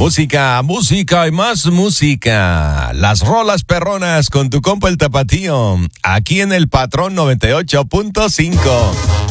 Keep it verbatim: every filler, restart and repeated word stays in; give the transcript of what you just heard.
Música, música y más música. Las rolas perronas con tu compa el Tapatío. Aquí en el Patrón noventa y ocho punto cinco.